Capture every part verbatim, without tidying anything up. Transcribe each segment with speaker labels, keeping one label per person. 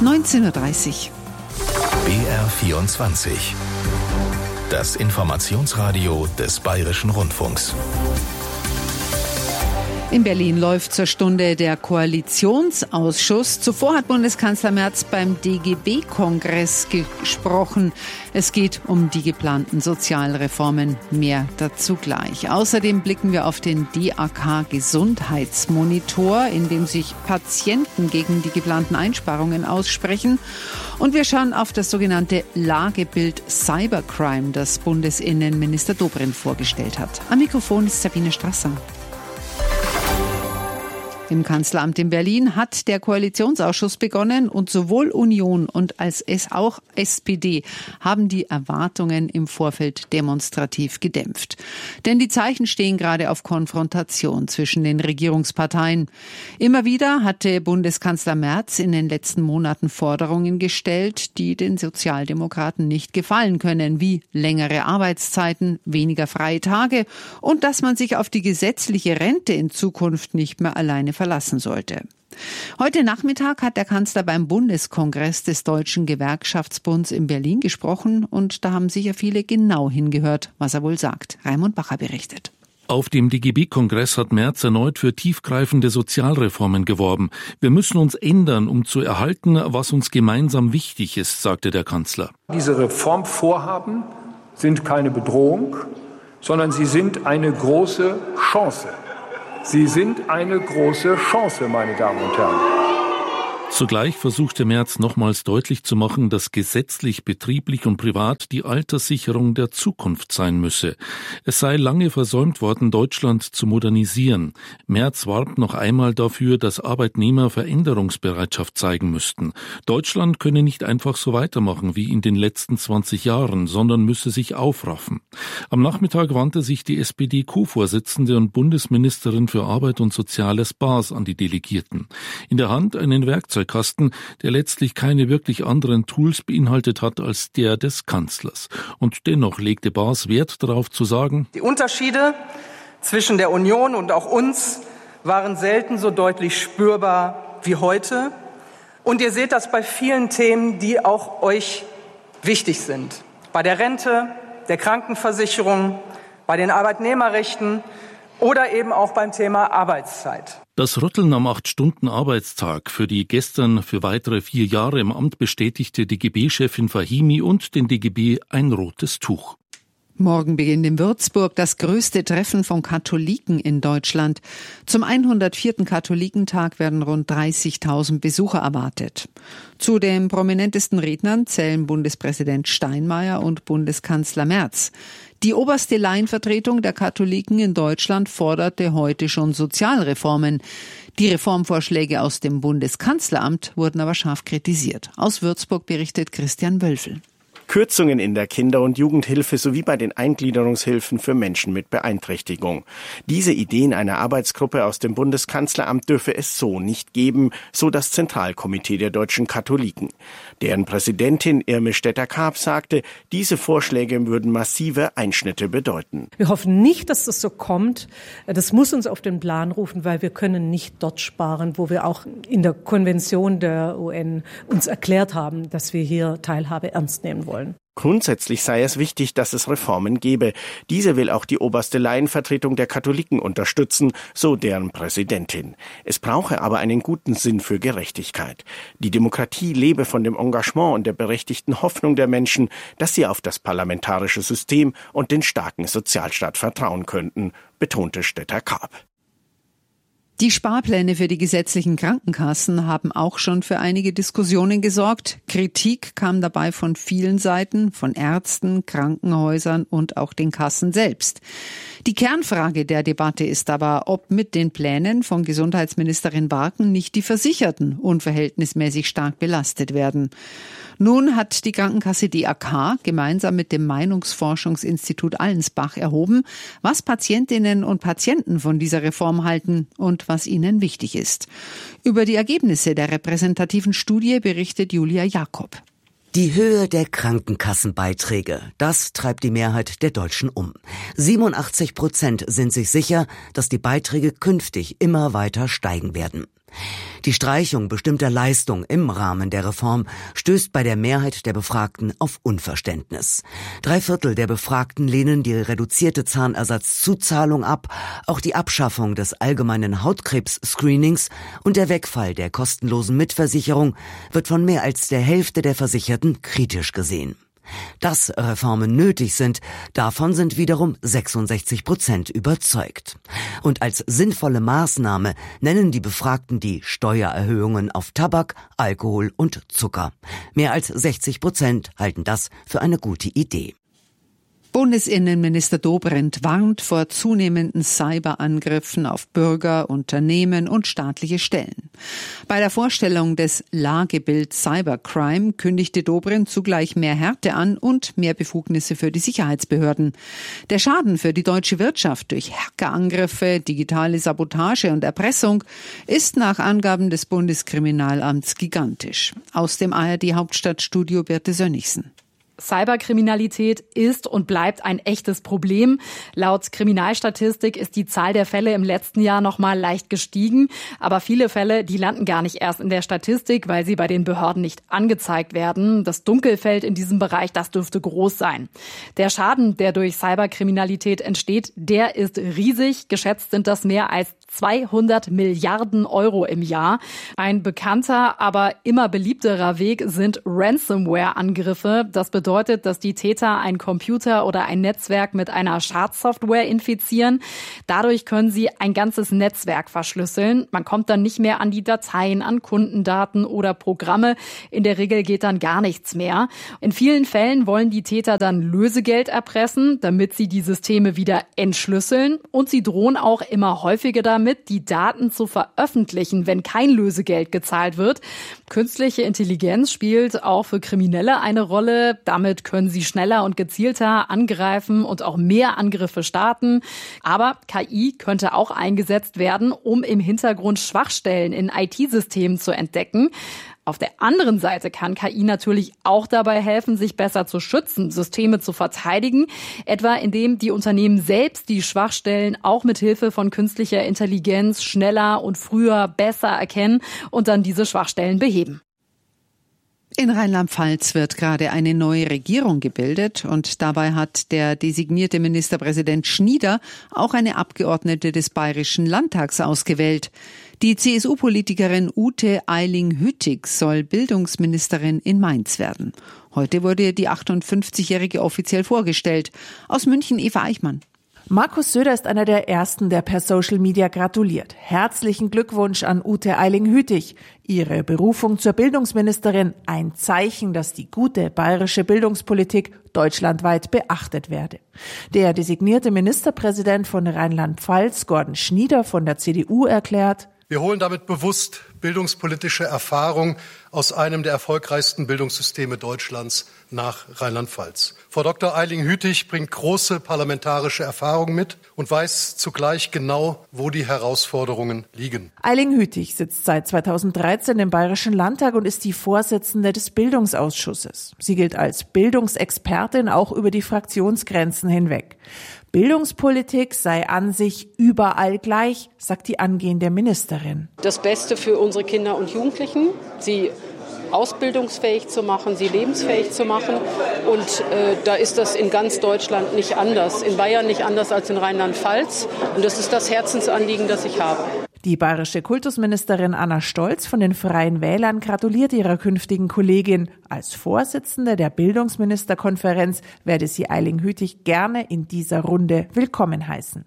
Speaker 1: neunzehn Uhr dreißig.
Speaker 2: B R vierundzwanzig. Das Informationsradio des Bayerischen Rundfunks.
Speaker 1: In Berlin läuft zur Stunde der Koalitionsausschuss. Zuvor hat Bundeskanzler Merz beim D G B-Kongress gesprochen. Es geht um die geplanten Sozialreformen. Mehr dazu gleich. Außerdem blicken wir auf den D A K-Gesundheitsmonitor, in dem sich Patienten gegen die geplanten Einsparungen aussprechen. Und wir schauen auf das sogenannte Lagebild Cybercrime, das Bundesinnenminister Dobrindt vorgestellt hat. Am Mikrofon ist Sabine Strasser. Im Kanzleramt in Berlin hat der Koalitionsausschuss begonnen und sowohl Union und als auch S P D haben die Erwartungen im Vorfeld demonstrativ gedämpft. Denn die Zeichen stehen gerade auf Konfrontation zwischen den Regierungsparteien. Immer wieder hatte Bundeskanzler Merz in den letzten Monaten Forderungen gestellt, die den Sozialdemokraten nicht gefallen können, wie längere Arbeitszeiten, weniger freie Tage und dass man sich auf die gesetzliche Rente in Zukunft nicht mehr alleine verlassen sollte. Heute Nachmittag hat der Kanzler beim Bundeskongress des Deutschen Gewerkschaftsbunds in Berlin gesprochen und da haben sicher viele genau hingehört, was er wohl sagt. Raimund Bacher berichtet.
Speaker 3: Auf dem D G B-Kongress hat Merz erneut für tiefgreifende Sozialreformen geworben. Wir müssen uns ändern, um zu erhalten, was uns gemeinsam wichtig ist, sagte der Kanzler.
Speaker 4: Diese Reformvorhaben sind keine Bedrohung, sondern sie sind eine große Chance. Sie sind eine große Chance, meine Damen und Herren.
Speaker 3: Zugleich versuchte Merz nochmals deutlich zu machen, dass gesetzlich, betrieblich und privat die Alterssicherung der Zukunft sein müsse. Es sei lange versäumt worden, Deutschland zu modernisieren. Merz warb noch einmal dafür, dass Arbeitnehmer Veränderungsbereitschaft zeigen müssten. Deutschland könne nicht einfach so weitermachen wie in den letzten zwanzig Jahren, sondern müsse sich aufraffen. Am Nachmittag wandte sich die S P D-Co-Vorsitzende und Bundesministerin für Arbeit und Soziales Baas an die Delegierten. In der Hand einen Werkzeug Kasten, der letztlich keine wirklich anderen Tools beinhaltet hat als der des Kanzlers. Und dennoch legte Baas Wert darauf zu sagen:
Speaker 5: Die Unterschiede zwischen der Union und auch uns waren selten so deutlich spürbar wie heute. Und ihr seht das bei vielen Themen, die auch euch wichtig sind. Bei der Rente, der Krankenversicherung, bei den Arbeitnehmerrechten oder eben auch beim Thema Arbeitszeit.
Speaker 3: Das Rütteln am acht-Stunden-Arbeitstag für die gestern für weitere vier Jahre im Amt bestätigte D G B-Chefin Fahimi und den D G B ein rotes Tuch.
Speaker 1: Morgen beginnt in Würzburg das größte Treffen von Katholiken in Deutschland. Zum hundertvierten Katholikentag werden rund dreißigtausend Besucher erwartet. Zu den prominentesten Rednern zählen Bundespräsident Steinmeier und Bundeskanzler Merz. Die oberste Laienvertretung der Katholiken in Deutschland forderte heute schon Sozialreformen. Die Reformvorschläge aus dem Bundeskanzleramt wurden aber scharf kritisiert. Aus Würzburg berichtet Christian Wölfel.
Speaker 6: Kürzungen in der Kinder- und Jugendhilfe sowie bei den Eingliederungshilfen für Menschen mit Beeinträchtigung. Diese Ideen einer Arbeitsgruppe aus dem Bundeskanzleramt dürfe es so nicht geben, so das Zentralkomitee der deutschen Katholiken. Deren Präsidentin Irme Stetter-Karp sagte, diese Vorschläge würden massive Einschnitte bedeuten.
Speaker 7: Wir hoffen nicht, dass das so kommt. Das muss uns auf den Plan rufen, weil wir können nicht dort sparen, wo wir auch in der Konvention der U N uns erklärt haben, dass wir hier Teilhabe ernst nehmen wollen.
Speaker 6: Grundsätzlich sei es wichtig, dass es Reformen gebe. Diese will auch die oberste Laienvertretung der Katholiken unterstützen, so deren Präsidentin. Es brauche aber einen guten Sinn für Gerechtigkeit. Die Demokratie lebe von dem Engagement und der berechtigten Hoffnung der Menschen, dass sie auf das parlamentarische System und den starken Sozialstaat vertrauen könnten, betonte Stetter-Karp.
Speaker 1: Die Sparpläne für die gesetzlichen Krankenkassen haben auch schon für einige Diskussionen gesorgt. Kritik kam dabei von vielen Seiten, von Ärzten, Krankenhäusern und auch den Kassen selbst. Die Kernfrage der Debatte ist aber, ob mit den Plänen von Gesundheitsministerin Barken nicht die Versicherten unverhältnismäßig stark belastet werden. Nun hat die Krankenkasse D A K gemeinsam mit dem Meinungsforschungsinstitut Allensbach erhoben, was Patientinnen und Patienten von dieser Reform halten und was ihnen wichtig ist. Über die Ergebnisse der repräsentativen Studie berichtet Julia Jakob.
Speaker 8: Die Höhe der Krankenkassenbeiträge, das treibt die Mehrheit der Deutschen um. siebenundachtzig Prozent sind sich sicher, dass die Beiträge künftig immer weiter steigen werden. Die Streichung bestimmter Leistungen im Rahmen der Reform stößt bei der Mehrheit der Befragten auf Unverständnis. Drei Viertel der Befragten lehnen die reduzierte Zahnersatzzuzahlung ab. Auch die Abschaffung des allgemeinen Hautkrebs-Screenings und der Wegfall der kostenlosen Mitversicherung wird von mehr als der Hälfte der Versicherten kritisch gesehen. Dass Reformen nötig sind, davon sind wiederum sechsundsechzig Prozent überzeugt. Und als sinnvolle Maßnahme nennen die Befragten die Steuererhöhungen auf Tabak, Alkohol und Zucker. Mehr als sechzig Prozent halten das für eine gute Idee.
Speaker 1: Bundesinnenminister Dobrindt warnt vor zunehmenden Cyberangriffen auf Bürger, Unternehmen und staatliche Stellen. Bei der Vorstellung des Lagebilds Cybercrime kündigte Dobrindt zugleich mehr Härte an und mehr Befugnisse für die Sicherheitsbehörden. Der Schaden für die deutsche Wirtschaft durch Hackerangriffe, digitale Sabotage und Erpressung ist nach Angaben des Bundeskriminalamts gigantisch. Aus dem A R D-Hauptstadtstudio Birte Sönnigsen.
Speaker 9: Cyberkriminalität ist und bleibt ein echtes Problem. Laut Kriminalstatistik ist die Zahl der Fälle im letzten Jahr noch mal leicht gestiegen. Aber viele Fälle, die landen gar nicht erst in der Statistik, weil sie bei den Behörden nicht angezeigt werden. Das Dunkelfeld in diesem Bereich, das dürfte groß sein. Der Schaden, der durch Cyberkriminalität entsteht, der ist riesig. Geschätzt sind das mehr als zweihundert Milliarden Euro im Jahr. Ein bekannter, aber immer beliebterer Weg sind Ransomware-Angriffe. Das bedeutet, dass die Täter ein Computer oder ein Netzwerk mit einer Schadsoftware infizieren. Dadurch können sie ein ganzes Netzwerk verschlüsseln. Man kommt dann nicht mehr an die Dateien, an Kundendaten oder Programme. In der Regel geht dann gar nichts mehr. In vielen Fällen wollen die Täter dann Lösegeld erpressen, damit sie die Systeme wieder entschlüsseln. Und sie drohen auch immer häufiger damit, die Daten zu veröffentlichen, wenn kein Lösegeld gezahlt wird. Künstliche Intelligenz spielt auch für Kriminelle eine Rolle. Damit können sie schneller und gezielter angreifen und auch mehr Angriffe starten. Aber K I könnte auch eingesetzt werden, um im Hintergrund Schwachstellen in I T-Systemen zu entdecken. Auf der anderen Seite kann K I natürlich auch dabei helfen, sich besser zu schützen, Systeme zu verteidigen, etwa indem die Unternehmen selbst die Schwachstellen auch mit Hilfe von künstlicher Intelligenz schneller und früher besser erkennen und dann diese Schwachstellen beheben.
Speaker 1: In Rheinland-Pfalz wird gerade eine neue Regierung gebildet und dabei hat der designierte Ministerpräsident Schnieder auch eine Abgeordnete des Bayerischen Landtags ausgewählt. Die C S U-Politikerin Ute Eiling-Hüttig soll Bildungsministerin in Mainz werden. Heute wurde die achtundfünfzigjährige offiziell vorgestellt. Aus München Eva Eichmann.
Speaker 10: Markus Söder ist einer der Ersten, der per Social Media gratuliert. Herzlichen Glückwunsch an Ute Eiling-Hüttig. Ihre Berufung zur Bildungsministerin, ein Zeichen, dass die gute bayerische Bildungspolitik deutschlandweit beachtet werde. Der designierte Ministerpräsident von Rheinland-Pfalz, Gordon Schnieder von der C D U, erklärt:
Speaker 11: Wir holen damit bewusst bildungspolitische Erfahrung aus einem der erfolgreichsten Bildungssysteme Deutschlands nach Rheinland-Pfalz. Frau Doktor Eiling-Hüttig bringt große parlamentarische Erfahrung mit und weiß zugleich genau, wo die Herausforderungen liegen.
Speaker 10: Eiling-Hüttig sitzt seit zweitausenddreizehn im Bayerischen Landtag und ist die Vorsitzende des Bildungsausschusses. Sie gilt als Bildungsexpertin auch über die Fraktionsgrenzen hinweg. Bildungspolitik sei an sich überall gleich, sagt die angehende Ministerin.
Speaker 12: Das Beste für unsere Kinder und Jugendlichen, sie ausbildungsfähig zu machen, sie lebensfähig zu machen. Und äh, da ist das in ganz Deutschland nicht anders. In Bayern nicht anders als in Rheinland-Pfalz. Und das ist das Herzensanliegen, das ich habe.
Speaker 10: Die bayerische Kultusministerin Anna Stolz von den Freien Wählern gratuliert ihrer künftigen Kollegin. Als Vorsitzende der Bildungsministerkonferenz werde sie Eiling-Hüttig gerne in dieser Runde willkommen heißen.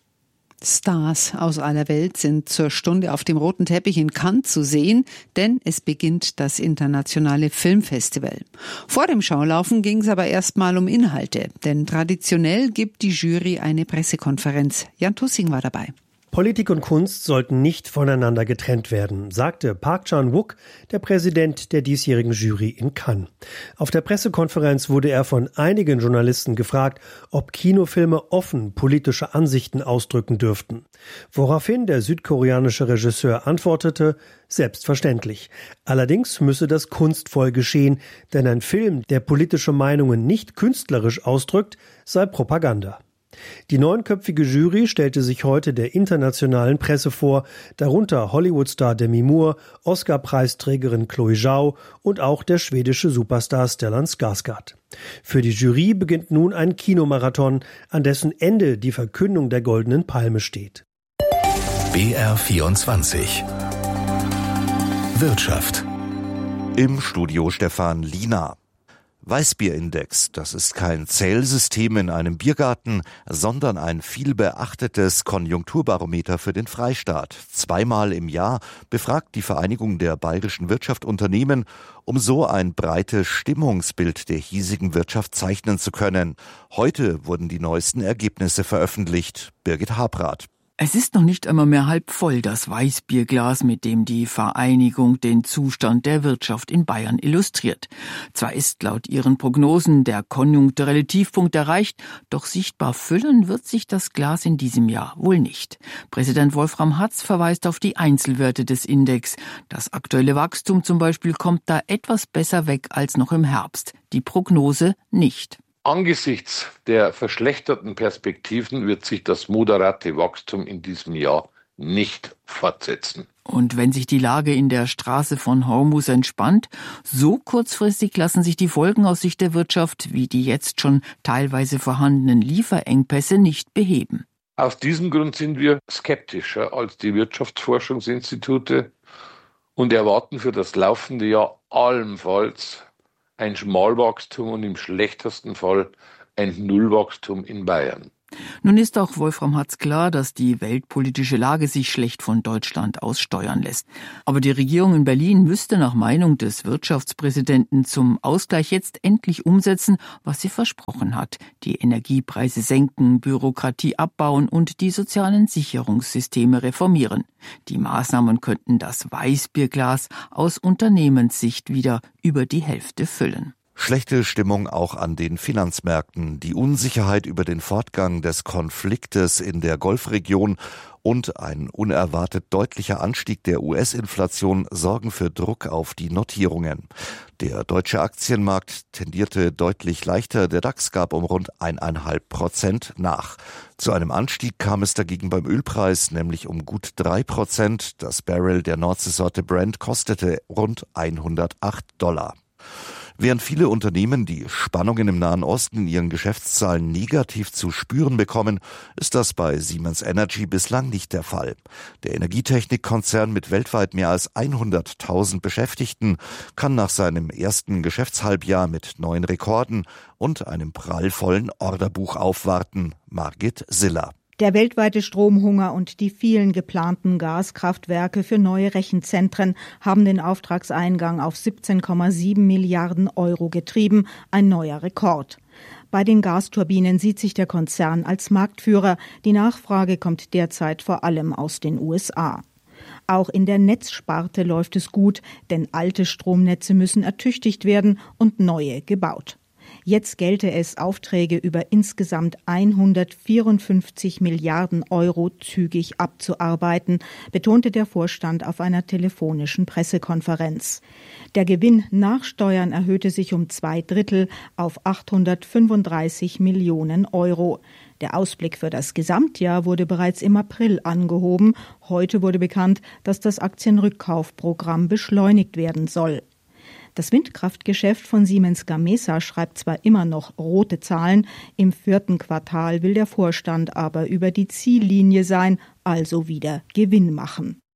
Speaker 1: Stars aus aller Welt sind zur Stunde auf dem roten Teppich in Cannes zu sehen, denn es beginnt das internationale Filmfestival. Vor dem Schaulaufen ging es aber erstmal um Inhalte, denn traditionell gibt die Jury eine Pressekonferenz. Jan Tussing war dabei.
Speaker 13: Politik und Kunst sollten nicht voneinander getrennt werden, sagte Park Chan-wook, der Präsident der diesjährigen Jury in Cannes. Auf der Pressekonferenz wurde er von einigen Journalisten gefragt, ob Kinofilme offen politische Ansichten ausdrücken dürften. Woraufhin der südkoreanische Regisseur antwortete, selbstverständlich. Allerdings müsse das kunstvoll geschehen, denn ein Film, der politische Meinungen nicht künstlerisch ausdrückt, sei Propaganda. Die neunköpfige Jury stellte sich heute der internationalen Presse vor, darunter Hollywood-Star Demi Moore, Oscar-Preisträgerin Chloe Zhao und auch der schwedische Superstar Stellan Skarsgård. Für die Jury beginnt nun ein Kinomarathon, an dessen Ende die Verkündung der Goldenen Palme steht.
Speaker 2: B R vierundzwanzig Wirtschaft.
Speaker 14: Im Studio Stefan Liener. Weißbierindex, das ist kein Zählsystem in einem Biergarten, sondern ein vielbeachtetes Konjunkturbarometer für den Freistaat. Zweimal im Jahr befragt die Vereinigung der bayerischen Wirtschaft Unternehmen, um so ein breites Stimmungsbild der hiesigen Wirtschaft zeichnen zu können. Heute wurden die neuesten Ergebnisse veröffentlicht. Birgit Habrath.
Speaker 15: Es ist noch nicht einmal mehr halb voll, das Weißbierglas, mit dem die Vereinigung den Zustand der Wirtschaft in Bayern illustriert. Zwar ist laut ihren Prognosen der konjunkturelle Tiefpunkt erreicht, doch sichtbar füllen wird sich das Glas in diesem Jahr wohl nicht. Präsident Wolfram Hatz verweist auf die Einzelwerte des Index. Das aktuelle Wachstum zum Beispiel kommt da etwas besser weg als noch im Herbst. Die Prognose nicht.
Speaker 16: Angesichts der verschlechterten Perspektiven wird sich das moderate Wachstum in diesem Jahr nicht fortsetzen.
Speaker 15: Und wenn sich die Lage in der Straße von Hormuz entspannt, so kurzfristig lassen sich die Folgen aus Sicht der Wirtschaft wie die jetzt schon teilweise vorhandenen Lieferengpässe nicht beheben.
Speaker 16: Aus diesem Grund sind wir skeptischer als die Wirtschaftsforschungsinstitute und erwarten für das laufende Jahr allenfalls ein Schmalwachstum und im schlechtesten Fall ein Nullwachstum in Bayern.
Speaker 15: Nun ist auch Wolfram Hatz klar, dass die weltpolitische Lage sich schlecht von Deutschland aus steuern lässt. Aber die Regierung in Berlin müsste nach Meinung des Wirtschaftspräsidenten zum Ausgleich jetzt endlich umsetzen, was sie versprochen hat. Die Energiepreise senken, Bürokratie abbauen und die sozialen Sicherungssysteme reformieren. Die Maßnahmen könnten das Weißbierglas aus Unternehmenssicht wieder über die Hälfte füllen.
Speaker 14: Schlechte Stimmung auch an den Finanzmärkten. Die Unsicherheit über den Fortgang des Konfliktes in der Golfregion und ein unerwartet deutlicher Anstieg der U S-Inflation sorgen für Druck auf die Notierungen. Der deutsche Aktienmarkt tendierte deutlich leichter. Der DAX gab um rund eineinhalb Prozent nach. Zu einem Anstieg kam es dagegen beim Ölpreis, nämlich um gut drei Prozent. Das Barrel der Nordseesorte Brent kostete rund hundertacht Dollar. Während viele Unternehmen die Spannungen im Nahen Osten in ihren Geschäftszahlen negativ zu spüren bekommen, ist das bei Siemens Energy bislang nicht der Fall. Der Energietechnikkonzern mit weltweit mehr als hunderttausend Beschäftigten kann nach seinem ersten Geschäftshalbjahr mit neuen Rekorden und einem prallvollen Orderbuch aufwarten. Margit Siller.
Speaker 17: Der weltweite Stromhunger und die vielen geplanten Gaskraftwerke für neue Rechenzentren haben den Auftragseingang auf siebzehn Komma sieben Milliarden Euro getrieben, ein neuer Rekord. Bei den Gasturbinen sieht sich der Konzern als Marktführer. Die Nachfrage kommt derzeit vor allem aus den U S A. Auch in der Netzsparte läuft es gut, denn alte Stromnetze müssen ertüchtigt werden und neue gebaut. Jetzt gelte es, Aufträge über insgesamt hundertvierundfünfzig Milliarden Euro zügig abzuarbeiten, betonte der Vorstand auf einer telefonischen Pressekonferenz. Der Gewinn nach Steuern erhöhte sich um zwei Drittel auf achthundertfünfunddreißig Millionen Euro. Der Ausblick für das Gesamtjahr wurde bereits im April angehoben. Heute wurde bekannt, dass das Aktienrückkaufprogramm beschleunigt werden soll. Das Windkraftgeschäft von Siemens Gamesa schreibt zwar immer noch rote Zahlen, im vierten Quartal will der Vorstand aber über die Ziellinie sein, also wieder Gewinn machen.